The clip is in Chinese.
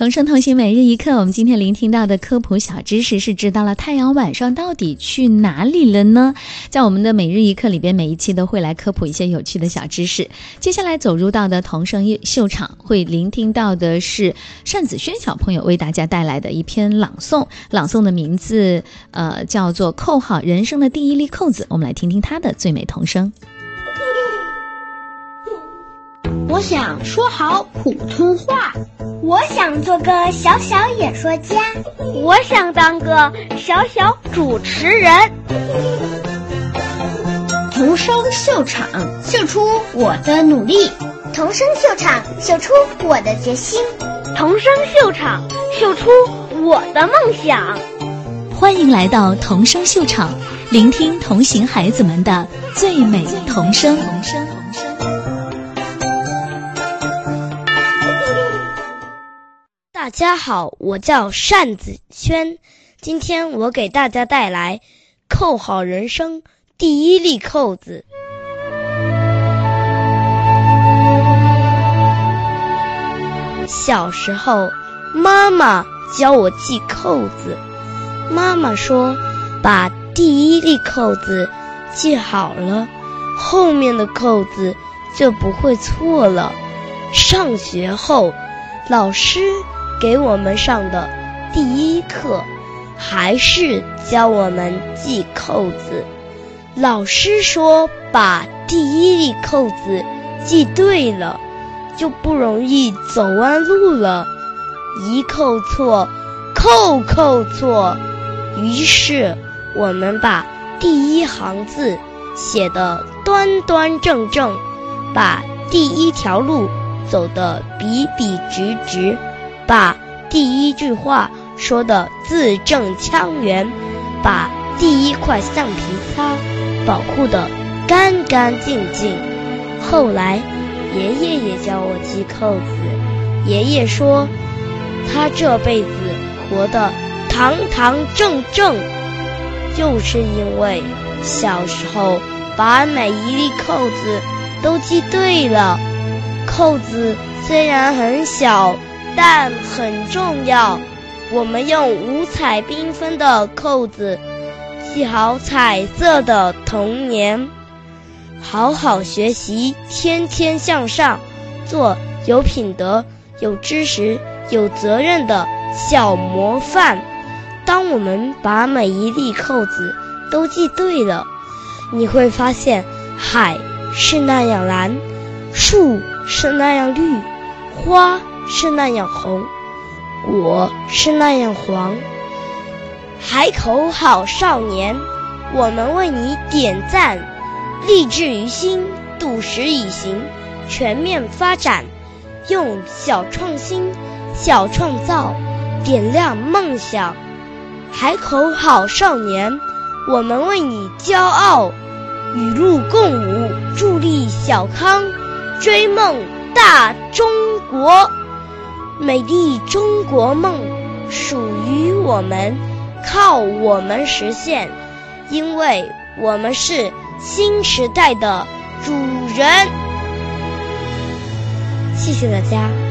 同声同行每日一课，我们今天聆听到的科普小知识是知道了太阳晚上到底去哪里了呢？在我们的每日一课里边，每一期都会来科普一些有趣的小知识。接下来走入到的同声秀场，会聆听到的是单子轩小朋友为大家带来的一篇朗诵，朗诵的名字叫做扣好人生的第一粒扣子。我们来听听他的最美童声。 我想说好普通话， 我想做个小小演说家， 我想当个小小主持人。 同声秀场，秀出我的努力； 同声秀场，秀出我的决心； 同声秀场，秀出我的梦想。 欢迎来到同声秀场，聆听同行孩子们的最美童声。 大家好，我叫单子轩，今天我给大家带来扣好人生第一粒扣子。小时候，妈妈教我系扣子，妈妈说，把第一粒扣子系好了，后面的扣子就不会错了。上学后，老师给我们上的第一课还是教我们系扣子。老师说，把第一粒扣子系对了，就不容易走弯路了。一扣错，扣扣错。于是我们把第一行字写得端端正正，把第一条路走得笔笔直直，把第一句话说得字正腔圆，把第一块橡皮擦保护得干干净净。后来爷爷也教我系扣子，爷爷说他这辈子活得堂堂正正，就是因为小时候把每一粒扣子都系对了。扣子虽然很小，但很重要。我们用五彩缤纷的扣子系好彩色的童年。好好学习，天天向上，做有品德、有知识、有责任的小模范。当我们把每一粒扣子都系对了，你会发现海是那样蓝，树是那样绿，花是那样红，果是那样黄。海口好少年，我们为你点赞。立志于心，笃实以行，全面发展，用小创新、小创造点亮梦想。海口好少年，我们为你骄傲。与路共舞，助力小康，追梦大中国。美丽中国梦属于我们，靠我们实现，因为我们是新时代的主人。谢谢大家。